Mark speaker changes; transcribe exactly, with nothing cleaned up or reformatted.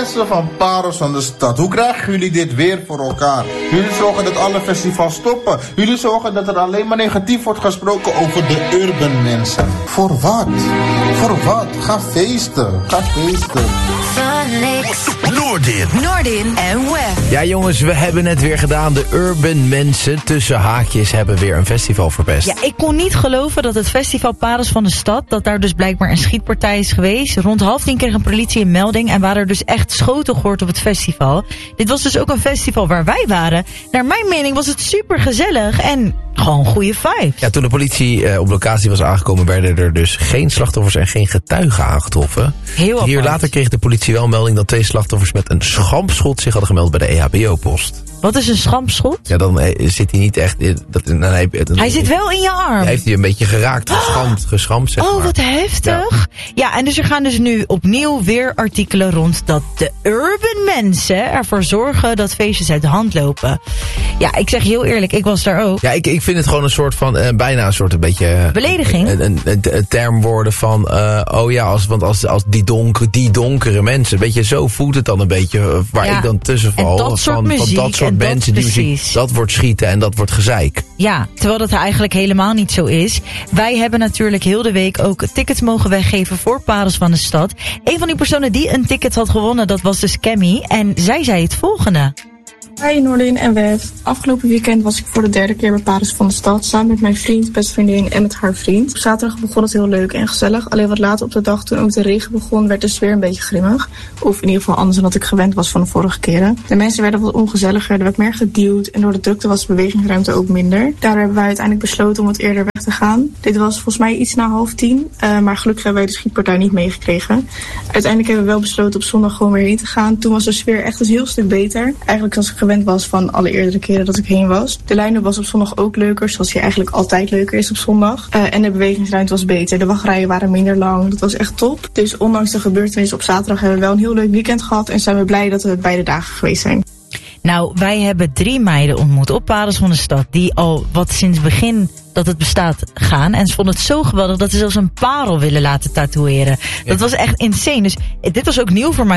Speaker 1: Mensen van Parels van de Stad, hoe krijgen jullie dit weer voor elkaar? Jullie zorgen dat alle festivals stoppen. Jullie zorgen dat er alleen maar negatief wordt gesproken over de urban mensen. Voor wat? Voor wat? Ga feesten. Ga feesten.
Speaker 2: Noordin.
Speaker 3: Noordin en Web.
Speaker 4: Ja jongens, we hebben het weer gedaan. De urban mensen tussen haakjes hebben weer een festival verpest.
Speaker 5: Ja, ik kon niet geloven dat het festival Parels van de Stad, dat daar dus blijkbaar een schietpartij is geweest. Rond half tien kreeg een politie een melding en waren er dus echt schoten gehoord op het festival. Dit was dus ook een festival waar wij waren. Naar mijn mening was het super gezellig en gewoon goede vibes.
Speaker 4: Ja, toen de politie uh, op locatie was aangekomen, werden er dus geen slachtoffers en geen getuigen aangetroffen.
Speaker 5: Heel
Speaker 4: Hier
Speaker 5: apart.
Speaker 4: later kreeg de politie wel een melding dat twee slachtoffers met een schampschot zich hadden gemeld bij de E H B O-post.
Speaker 5: Wat is een schampschot?
Speaker 4: Ja, dan eh, zit hij niet echt in... Dat, dan, dan, dan,
Speaker 5: Hij zit wel in je arm.
Speaker 4: Hij heeft hij een beetje geraakt, geschampt, geschampt zeg
Speaker 5: Oh,
Speaker 4: maar.
Speaker 5: wat heftig. Ja. ja, en dus er gaan dus nu opnieuw weer artikelen rond dat de urban mensen ervoor zorgen dat feestjes uit de hand lopen. Ja, ik zeg je heel eerlijk, ik was daar ook.
Speaker 4: Ja, ik, ik vind het gewoon een soort van, uh, bijna een soort een beetje... Uh,
Speaker 5: Belediging?
Speaker 4: Een, een, een, een term worden van, uh, oh ja, als, want als, als die, donker, die donkere mensen, weet je, zo voelt het dan een beetje, uh, waar
Speaker 5: Ja,
Speaker 4: ik dan tussen val.
Speaker 5: en dat
Speaker 4: van,
Speaker 5: soort
Speaker 4: van
Speaker 5: muziek,
Speaker 4: dat soort
Speaker 5: en dat
Speaker 4: mensen die muziek,
Speaker 5: precies.
Speaker 4: dat wordt schieten en dat wordt gezeik.
Speaker 5: Ja, terwijl dat eigenlijk helemaal niet zo is. Wij hebben natuurlijk heel de week ook tickets mogen weggeven voor Parels van de Stad. Een van die personen die een ticket had gewonnen, dat was dus Cammy. En zij zei het volgende.
Speaker 6: Hi Noordin en Wef. Afgelopen weekend was ik voor de derde keer bij Parels van de Stad. Samen met mijn vriend, beste vriendin en met haar vriend. Op zaterdag begon het heel leuk en gezellig. Alleen wat later op de dag, toen ook de regen begon, werd de sfeer een beetje grimmig. Of in ieder geval anders dan dat ik gewend was van de vorige keren. De mensen werden wat ongezelliger, er werd meer geduwd. En door de drukte was de bewegingsruimte ook minder. Daardoor hebben wij uiteindelijk besloten om wat eerder weg te gaan. Dit was volgens mij iets na half tien. Uh, maar gelukkig hebben wij de schietpartij niet meegekregen. Uiteindelijk hebben we wel besloten op zondag gewoon weer heen te gaan. Toen was de sfeer echt een heel stuk beter. Eigenlijk als ik gewend was van alle eerdere keren dat ik heen was. De line-up was op zondag ook leuker, zoals die eigenlijk altijd leuker is op zondag. Uh, en de bewegingsruimte was beter. De wachtrijen waren minder lang. Dat was echt top. Dus ondanks de gebeurtenis op zaterdag hebben we wel een heel leuk weekend gehad. En zijn we blij dat we beide dagen geweest zijn.
Speaker 5: Nou, wij hebben drie meiden ontmoet op Parels van de Stad. Die al wat sinds begin dat het bestaat gaan. En ze vonden het zo geweldig dat ze zelfs een parel willen laten tatoeëren. Dat was echt insane. Dus dit was ook nieuw voor mij.